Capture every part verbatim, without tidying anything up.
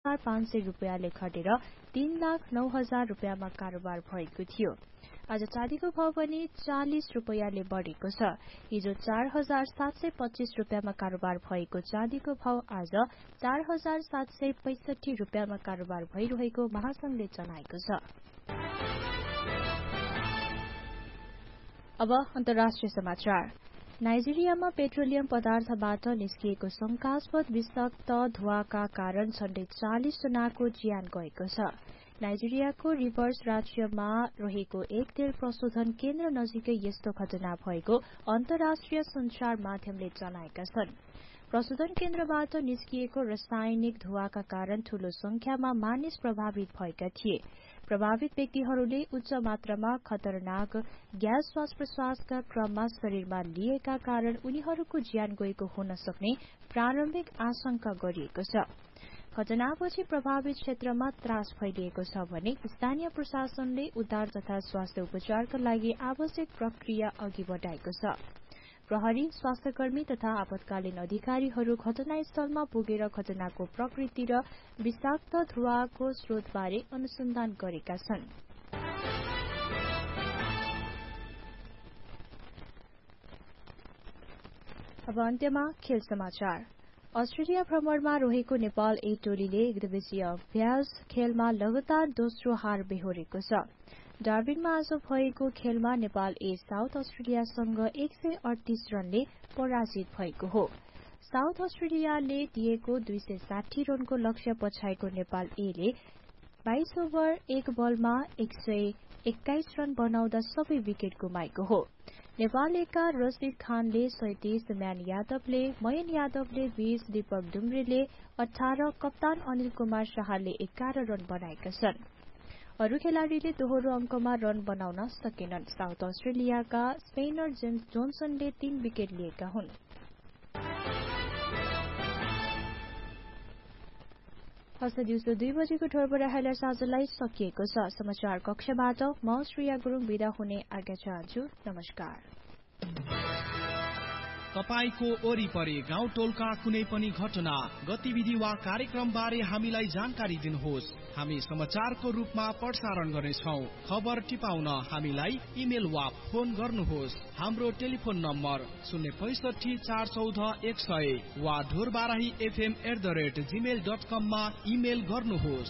हजार पाँच सय रुपियाँले घटेर तीन लाख नौ हजार रुपियाँमा कारोबार भएको थियो। आज चाँदीको भाव पनि चालीस रुपियाँले बढ़ेको छ। हिजो चार हजार सात सय पच्चीस रुपियाँमा कारोबार भएको चाँदीको भाव आज चार हजार सात सय पैंसठी रुपियाँमा कारोबार भइरहेको महासंघले जनाएको छ। अब अन्तर्राष्ट्रिय समाचार। नाइजेरियामा पेट्रोलियम पदार्थबाट निस्किएको शंकास्पद विषाक्त धुवाका कारण झण्डै चालीस जनाको ज्यान गएको छ। नाइजेरियाको रिभर्स राज्यमा रहेको एक तेल प्रशोधन केन्द्र नजिकै यस्तो घटना भएको अन्तर्राष्ट्रिय संचार माध्यमले जनाएका छन्। प्रशोधन केन्द्रबाट निस्किएको रासायनिक धुवाका कारण ठूलो संख्यामा मानिस प्रभावित भएका थिए। प्रभावित व्यक्तिहरूले उच्च मात्रामा खतरनाक ग्यास श्वास प्रश्वासका क्रममा शरीरमा लिएका कारण उनीहरूको ज्यान गएको हुन सक्ने प्रारम्भिक आशंका गरिएको छ। घटनापछि प्रभावित क्षेत्रमा त्रास फैलिएको छ भने स्थानीय प्रशासनले उद्धार तथा स्वास्थ्य उपचारका लागि आवश्यक प्रक्रिया अघि बढ़ाएको छ। प्रहरी, स्वास्थ्यकर्मी तथा आपतकालीन अधिकारीहरू घटनास्थलमा पुगेर घटनाको प्रकृति र विषाक्त धुवाको स्रोतबारे अनुसन्धान गरेका छन्। अब अन्त्यमा खेल समाचार। अस्ट्रेलिया भ्रमणमा रहेको नेपाल ए टोलीले एकदिवसीय अभ्यास खेलमा लगातार दोस्रो हार बेहोरेको छ। डार्बिनमा आज भएको खेलमा नेपाल ए साउथ अस्ट्रेलियासँग एक सय अडतीस रनले पराजित भएको हो। साउथ अस्ट्रेलियाले दिएको दुई सय साठी रनको लक्ष्य पछाएको नेपाल ए ले बाइस ओभर एक बलमा एक सय एक्काइस रन बनाउँदा सबै विकेट गुमाएको हो। नेपाल एका रशीद खानले सैंतीस, म्यान यादवले, मयन यादवले बीस, दीपक डुम्रेले अठार, कप्तान अनिल कुमार शाहले एघार रन बनाएका छन्। अरू खेलाड़ीले दोहोरो अंकमा रन बनाउन सकेनन्। साउथ अस्ट्रेलियाका स्पेनर जेम्स जोन्सनले तीन विकेट लिएका हुन्। हस्त दिउँसो दुई बजेको ठोरबरा हाइलाइट्स आजलाई सकिएको छ। समाचार कक्षबाट म श्रेया गुरुङ बिदा हुने आज्ञा चाहन्छु। नमस्कार। तपाईको वरिपरि गाउँ टोलका कुनै पनि घटना, गतिविधि वा कार्यक्रम बारे हामीलाई जानकारी दिनुहोस्। हामी समाचारको रूपमा प्रसारण गर्नेछौं। खबर टिपाउन हामीलाई इमेल वा फोन गर्नुहोस्। हाम्रो टेलिफोन नम्बर शून्य पैसठी चार चौध एक सय वा Dhorbarahi FM at the rate Gmail dot कम मा इमेल गर्नुहोस्।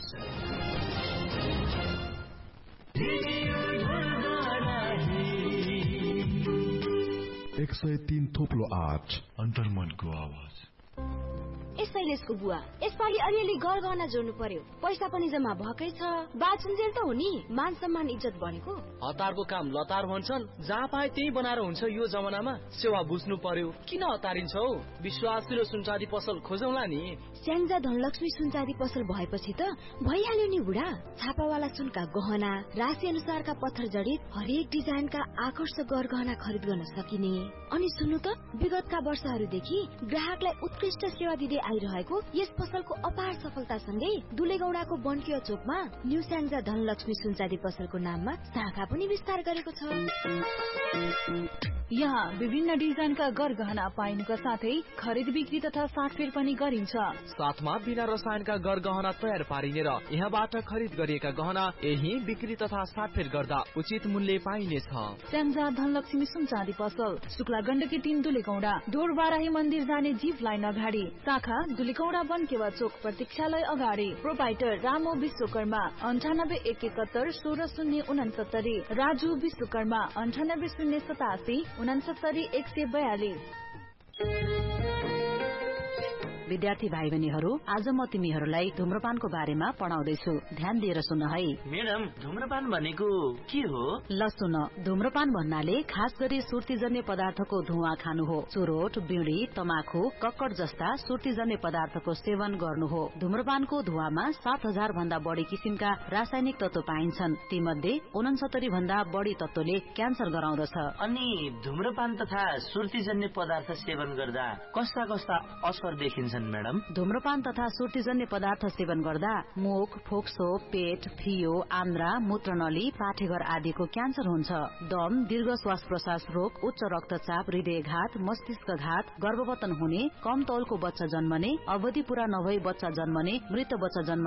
एक सय तीन थोप्लो आठ अन्तर्मनको आवाज। यसैलेसको बुवा यसपालि अलिअलि गरगहना जोड्नु पर्यो। पैसा पनि जम्मा भएकै छ। बाचुन्जेल त हो नि, मान सम्मान इज्जत बढेको। हतारको काम लतार भन्छन्, जहाँ पाए त्यही बनाएर हुन्छ। यो जमानामा सेवा बुझ्नु पर्यो। किन हतारिन्छौ? विश्वासिलो सुनचाँदी पसल खोजौला नि। स्याङ्जा धनलक्ष्मी सुनचाँदी पसल भएपछि त भइहाल्यो नि बुढा। छापावाला सुनका गहना, राशि अनुसारका पत्थर जडित हरेक डिजाइनका आकर्षक गरगहना खरिद गर्न सकिने। अनि सुन्नु त, विगतका वर्षहरूदेखि ग्राहकलाई उत्कृष्ट सेवा दिँदै आइरहेको यस पसलको अपार सफलतासँगै दुलेगौडाको बन्किया चोकमा न्यू स्याङ्जा धनलक्ष्मी सुनचाँदी पसलको नाममा शाखा पनि विस्तार गरेको छ। यहाँ विभिन्न डिजाइनका गरगहना पाइनुका साथै खरिद बिक्री तथा साटफेर पनि गरिन्छ। साथमा बिना रसायनका गरगहना तयार पारिने र यहाँबाट खरिद गरिएका गहना यही बिक्री तथा साटफेर गर्दा उचित मूल्य पाइनेछ। स्याङ्जा धनलक्ष्मी सुनचाँदी पसल, शुक्ला गण्डकी तीन दुलेगौडा, ढोरबाराही मन्दिर जाने जीप लाइन अगाडि, शाखा दुलेगौडा बन्केवा चोक प्रतीक्षालय अगाडि। प्रोपाइटर रामो विश्वकर्मा, अन्ठानब्बे एक एकहत्तर सोह्र शून्य उनासत्तरी। राजु विश्वकर्मा, अन्ठानब्बे शून्य सतासी उनासत्तरी एक सय बयालिस। विद्यार्थी भाइ बहिनीहरू, आज म तिमीहरूलाई धुम्रपानको बारेमा पढाउँदैछु। ध्यान दिएर सुन है। मैडम, धुम्रपान भनेको के हो? ल सुन, धुम्रपान भन्नाले खास गरी सुर्तीजन्य पदार्थको धुवा खानु हो। चुरोट, बिडी, तमाखु, कक्कड जस्ता सुर्तीजन्य पदार्थको सेवन गर्नु हो। धुम्रपानको धुवामा सात हजार भन्दा बढी किसिमका रासायनिक तत्व पाइन्छन्। ती मध्ये उनसत्तरी भन्दा बढी तत्वले क्यान्सर गराउँदछ। अनि धुम्रपान तथा सुर्तीजन्य पदार्थ सेवन गर्दा कस्ता कस्ता असर देखिन्छ मैडम? धुम्रपान तथा सुर्तीजन्य पदार्थ सेवन गर्दा मुख, फोक्सो, पेट, फियो, आन्द्रा, मूत्रनली, पाठेघर आदिको क्यान्सर हुन्छ। दम, दीर्घ श्वास प्रश्वास रोग, उच्च रक्तचाप, हृदयघात, मस्तिष्कघात, गर्भवतन हुने, कम तौलको बच्चा जन्मने, अवधि पूरा नभई बच्चा जन्मने, मृत बच्चा जन्मने